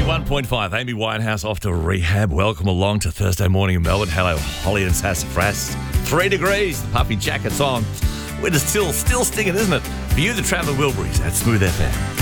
91.5. Amy Winehouse off to rehab. Welcome along to Thursday morning in Melbourne. Hello, Holly and Sassafras. 3 degrees. The puffy jacket's on. Winter's still stinging, isn't it? For you, the travelling Wilburys at Smooth FM.